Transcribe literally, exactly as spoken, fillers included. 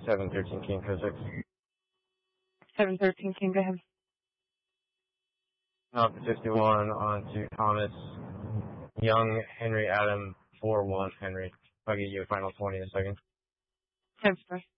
seven thirteen King for six. seven thirteen King, go ahead. Up fifty-one on to Thomas Young, Henry Adam, four one Henry. I'll give you a final twenty in a second. ten,